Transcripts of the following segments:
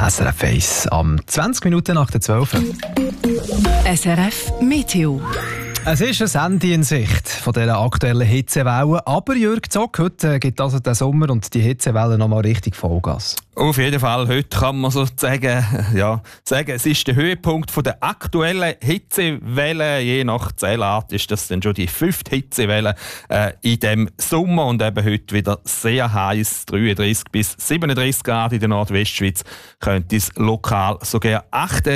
SRF 1 am 20 Minuten nach der 12. SRF Meteo. Es ist ein Ende in Sicht von dieser aktuellen Hitzewelle. Aber Jürg Zock, heute gibt also der Sommer und die Hitzewelle nochmal richtig Vollgas. Auf jeden Fall, heute kann man sozusagen sagen, es ist der Höhepunkt von der aktuellen Hitzewelle. Je nach Zählart ist das dann schon die 5. Hitzewelle in diesem Sommer. Und eben heute wieder sehr heiß, 33 bis 37 Grad in der Nordwestschweiz. Könnte es lokal sogar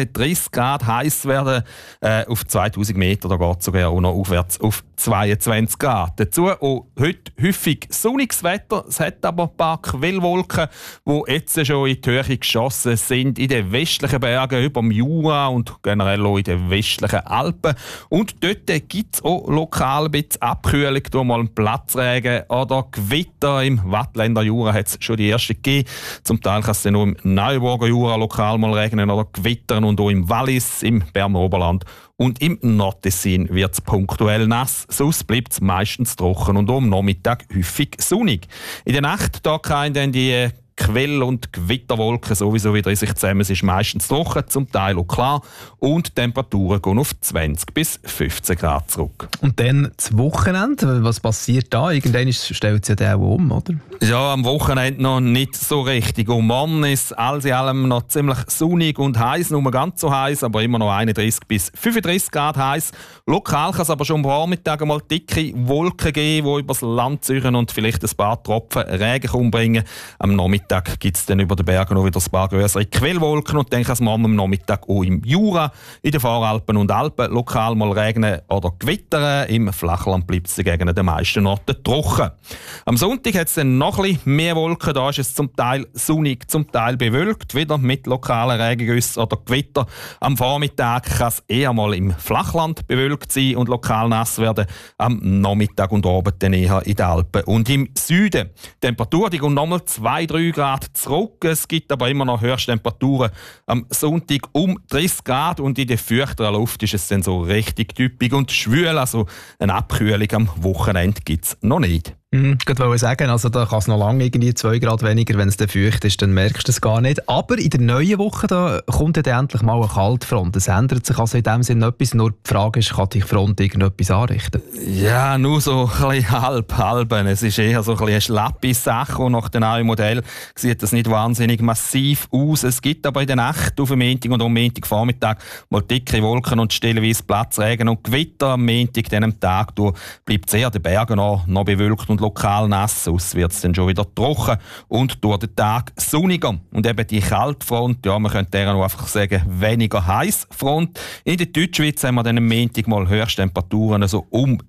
38 Grad heiß werden. Auf 2000 Meter, da geht es sogar auch noch aufwärts auf 22 Grad. Dazu auch heute häufig sonniges Wetter. Es hat aber ein paar Quellwolken, die jetzt schon in die Höhe geschossen sind, in den westlichen Bergen, über dem Jura und generell auch in den westlichen Alpen. Und dort gibt es auch lokal ein bisschen Abkühlung, durch mal einen Platzregen oder Gewitter. Im Wattländer Jura hat es schon die erste gegeben. Zum Teil kann es dann auch im Neuenburger Jura lokal mal regnen oder gewittern und auch im Wallis, im Berner Oberland. Und im Nordtessin wird es punktuell nass, sonst bleibt es meistens trocken und am Nachmittag häufig sonnig. In der Nacht da kann dann die Quell- und Gewitterwolken sowieso wieder in sich zusammen. Es ist meistens trocken, zum Teil auch klar. Und die Temperaturen gehen auf 20 bis 15 Grad zurück. Und dann das Wochenende, was passiert da? Irgendwann stellt sich ja auch um, oder? Ja, am Wochenende noch nicht so richtig. Und morgen ist alles in allem noch ziemlich sonnig und heiß, nur ganz so heiß, aber immer noch 31 bis 35 Grad heiß. Lokal kann es aber schon am Vormittag mal dicke Wolken geben, die übers Land ziehen und vielleicht ein paar Tropfen Regen umbringen. Am Nachmittag gibt es dann über den Bergen noch wieder ein paar größere Quellwolken und dann kann es morgen am Nachmittag auch im Jura, in den Voralpen und Alpen lokal mal regnen oder gewittern. Im Flachland bleibt es gegen den meisten Orten trocken. Am Sonntag hat es dann noch ein bisschen mehr Wolken. Da ist es zum Teil sonnig, zum Teil bewölkt, wieder mit lokalen Regengüssen oder Gewitter. Am Vormittag kann es eher mal im Flachland bewölkt sein und lokal nass werden. Am Nachmittag und Abend dann eher in den Alpen und im Süden. Die Temperatur die geht nochmal 2-3 Grad zurück. Es gibt aber immer noch Höchsttemperaturen am Sonntag um 30 Grad und in der feuchteren Luft ist es dann so richtig typisch und schwül. Also eine Abkühlung am Wochenende gibt es noch nicht. Ich wollte sagen, also da kann es noch lange irgendwie 2 Grad weniger, wenn es dann feucht ist, dann merkst du es gar nicht. Aber in der neuen Woche da kommt dann endlich mal eine Kaltfront. Es ändert sich also in dem Sinne etwas, nur die Frage ist, kann die Front irgendetwas anrichten? Ja, nur so ein bisschen halb. Es ist eher so ein bisschen eine schlappe Sache und nach dem neuen Modell sieht das nicht wahnsinnig massiv aus. Es gibt aber in der Nacht auf dem Montag und am Montagvormittag mal dicke Wolken und stellenweise Platzregen und Gewitter. Am Montag, dann am Tag durch, bleibt es eher den Bergen noch bewölkt und lokal nass, sonst wird es dann schon wieder trocken und durch den Tag sonniger. Und eben die Kaltfront, ja, man könnte deren einfach sagen, weniger Heißfront. In der Deutschschweiz haben wir dann am Montag mal Höchsttemperaturen also um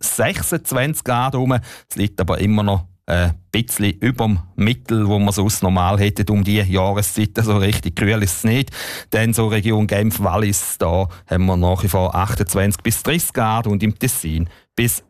26 Grad herum. Es liegt aber immer noch ein bisschen über dem Mittel, wo man sonst normal hätte um die Jahreszeit. Also richtig kühl ist es nicht. Dann so Region Genf-Wallis, da haben wir nach wie vor 28 bis 30 Grad und im Tessin bis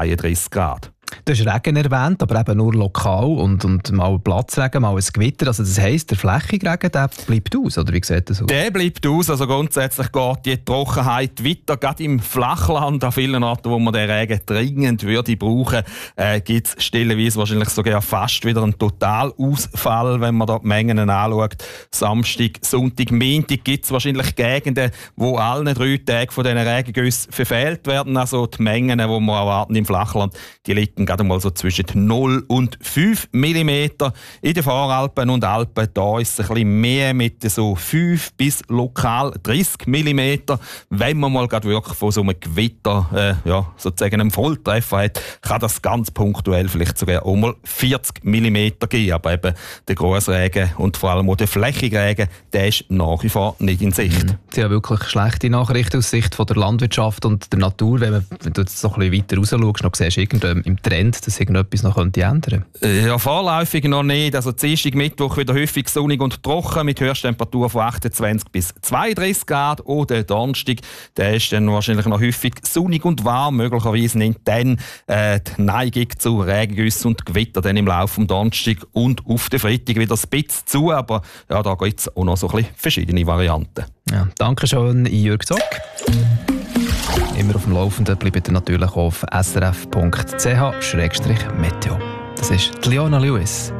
32 Grad. Du hast Regen erwähnt, aber eben nur lokal und mal Platzregen, mal ein Gewitter. Also das heisst, der flächige Regen, der bleibt aus, oder wie sieht das aus? Der bleibt aus. Also grundsätzlich geht die Trockenheit weiter. Gerade im Flachland, an vielen Orten, wo man den Regen dringend würde brauchen, gibt es stellenweise wahrscheinlich sogar fast wieder einen Totalausfall, wenn man da die Mengen anschaut. Samstag, Sonntag, Montag gibt es wahrscheinlich Gegenden, wo alle 3 Tage von diesen Regengüssen verfehlt werden. Also die Mengen, die wir erwarten im Flachland, die liegen gerade mal so zwischen 0 und 5 mm. In den Voralpen und Alpen da ist es ein bisschen mehr mit so 5 bis lokal 30 mm. Wenn man mal gerade wirklich von so einem Gewitter sozusagen einen Volltreffer hat, kann das ganz punktuell vielleicht sogar auch mal 40 mm geben. Aber eben der Grossregen und vor allem auch der flächige Regen, der ist nach wie vor nicht in Sicht. Das sind ja wirklich schlechte Nachrichten aus Sicht von der Landwirtschaft und der Natur. Wenn du jetzt noch ein bisschen weiter raus schaust, noch siehst du im Trend, dass irgendetwas noch ändern könnte? Ja, vorläufig noch nicht. Also Dienstag, Mittwoch wieder häufig sonnig und trocken mit Höchsttemperatur von 28 bis 32 Grad. Oder Donnerstag, der ist dann wahrscheinlich noch häufig sonnig und warm. Möglicherweise nimmt dann die Neigung zu Regengüssen und Gewitter dann im Laufe des Donnerstag und auf den Freitag wieder ein bisschen zu. Aber ja, da gibt es auch noch so ein bisschen verschiedene Varianten. Ja, danke schön, Jürg Zock. Immer auf dem Laufenden bleibt ihr natürlich auf srf.ch/meteo. Das ist Leona Lewis.